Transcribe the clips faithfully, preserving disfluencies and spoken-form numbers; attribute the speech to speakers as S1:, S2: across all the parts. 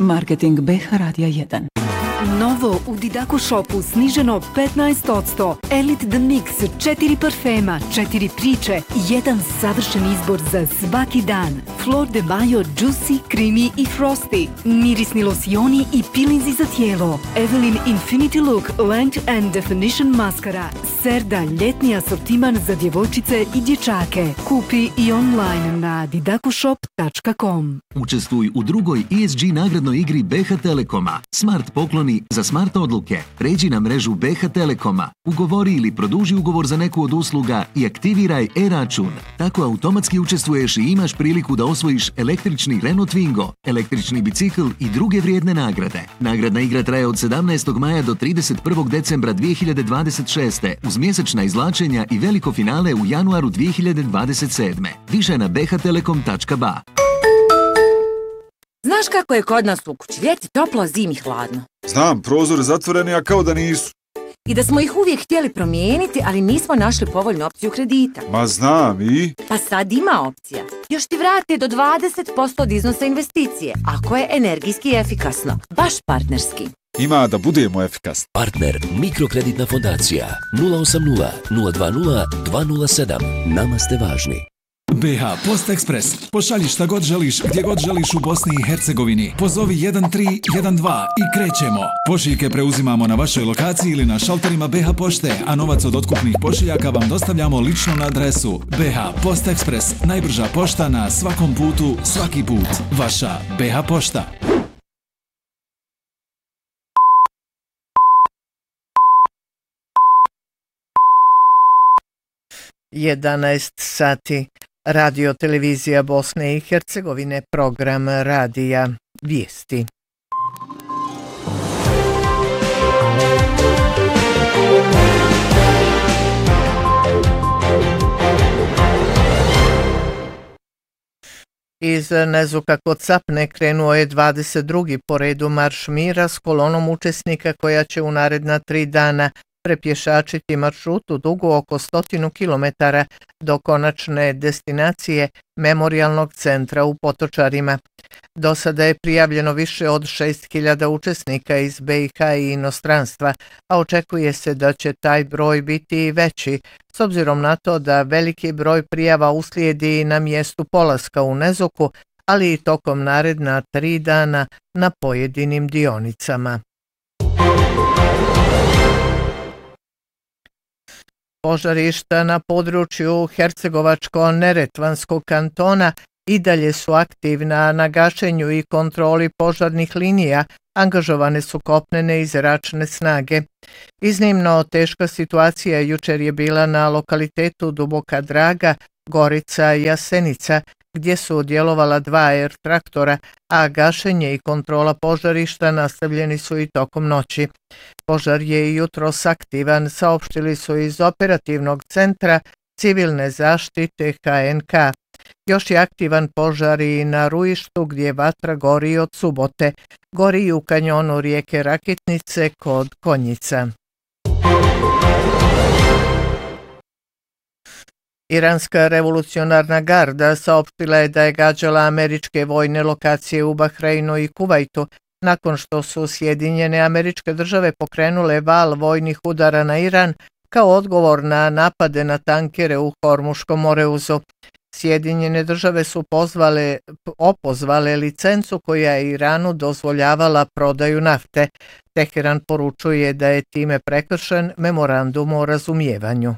S1: Marketing B H Radija jedan.
S2: Novo u Didaku Shopu sniženo petnaest posto. Elite The Mix, četiri parfema, četiri priče, jedan savršen izbor za svaki dan. Flor de Mayo, Juicy, Creamy i Frosty. Mirisni losioni i pilinzi za tijelo. Evelyn Infinity Look, Length and Definition maskara. Serda, ljetni asortiman za djevojčice i dječake. Kupi i online na didakushop tačka com.
S3: Učestvuj u drugoj E S G nagradnoj igri B H Telekoma. Smart pokloni za smart odluke. Pređi na mrežu B H Telekoma. Ugovori ili produži ugovor za neku od usluga i aktiviraj e-račun. Tako automatski učestvuješ i imaš priliku da osvojiš električni Renault Twingo, električni bicikl i druge vrijedne nagrade. Nagradna igra traje od sedamnaestog maja do trideset prvog decembra dvije hiljade dvadeset šeste uz mjesečna izvlačenja i veliko finale u januaru dvije hiljade dvadeset sedme. Više na b h telekom tačka b a.
S4: Znaš kako je kod nas u kući? Ljeti toplo, zimi hladno.
S5: Znam, prozori zatvoreni, a kao da nisu.
S4: I da smo ih uvijek htjeli promijeniti, ali nismo našli povoljnu opciju kredita.
S5: Ma znam i?
S4: Pa sad ima opcija. Još ti vrate do dvadeset posto od iznosa investicije, ako je energijski efikasno. Baš partnerski.
S5: Ima da budemo efikasni.
S6: Partner Mikrokreditna fondacija nula osam nula nula dva nula dva nula sedam. Nama ste važni.
S7: B H Post Express. Pošalji šta god želiš, gdje god želiš u Bosni i Hercegovini. Pozovi jedan tri jedan dva i krećemo. Pošiljke preuzimamo na vašoj lokaciji ili na šalterima B H pošte, a novac od otkupnih pošiljaka vam dostavljamo lično na adresu. B H Post Express. Najbrža pošta na svakom putu, svaki put. Vaša B H pošta.
S8: jedanaest sati. Radio televizija Bosne i Hercegovine, program radija Vijesti. Iz Nezuka kod Sapne krenuo je dvadeset drugi po redu marš mira s kolonom učesnika koja će u naredna tri dana prepješačiti maršrutu dugu oko stotinu kilometara do konačne destinacije Memorijalnog centra u Potočarima. Do sada je prijavljeno više od šest hiljada učesnika iz B i H i inostranstva, a očekuje se da će taj broj biti i veći, s obzirom na to da veliki broj prijava uslijedi na mjestu polaska u Nezuku, ali i tokom naredna tri dana na pojedinim dionicama. Požarišta na području Hercegovačko-Neretvanskog kantona i dalje su aktivna na gašenju i kontroli požarnih linija, angažovane su kopnene i zračne snage. Iznimno teška situacija jučer je bila na lokalitetu Duboka Draga, Gorica i Jasenica, gdje su djelovala dva air traktora, a gašenje i kontrola požarišta nastavljeni su i tokom noći. Požar je i jutros aktivan, saopštili su iz operativnog centra civilne zaštite H N K. Još je aktivan požar i na Ruištu gdje vatra gori od subote. Gori i u kanjonu rijeke Rakitnice kod Konjica. Iranska revolucionarna garda saopštila je da je gađala američke vojne lokacije u Bahreinu i Kuvajtu nakon što su Sjedinjene Američke Države pokrenule val vojnih udara na Iran kao odgovor na napade na tankere u Hormuškom moreuzu. Sjedinjene Države su pozvale, opozvale licencu koja je Iranu dozvoljavala prodaju nafte. Teheran poručuje da je time prekršen memorandum o razumijevanju.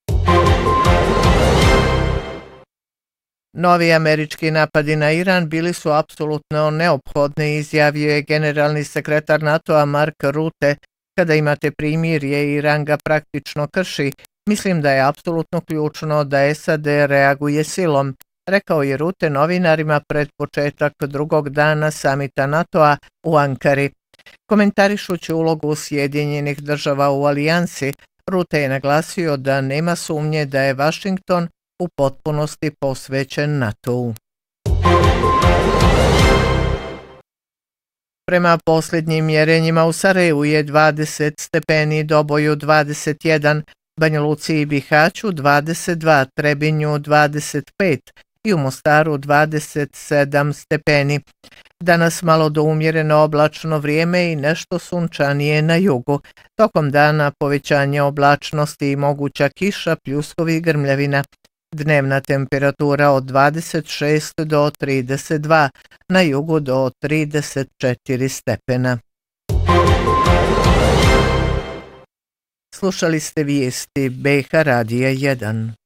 S8: Novi američki napadi na Iran bili su apsolutno neophodni, izjavio je generalni sekretar NATO-a Mark Rutte. Kada imate primirje, Iran ga praktično krši. Mislim da je apsolutno ključno da S A D reaguje silom, rekao je Rutte novinarima pred početak drugog dana samita NATO-a u Ankari. Komentarišući ulogu Sjedinjenih Država u alijansi, Rutte je naglasio da nema sumnje da je Washington u potpunosti posvećen NATO-u. Prema posljednjim mjerenjima u Sarajevu je dvadeset stepeni, Doboju dvadeset jedan, Banja Luci i Bihaću dvadeset dva, Trebinju dvadeset pet i u Mostaru dvadeset sedam stepeni. Danas malo do umjereno oblačno vrijeme i nešto sunčanije na jugu. Tokom dana povećanje oblačnosti i moguća kiša, pljuskovi i grmljavina. Dnevna temperatura od dvadeset šest do trideset dva, na jugu do trideset četiri stepena. Slušali ste vijesti B H Radija jedan.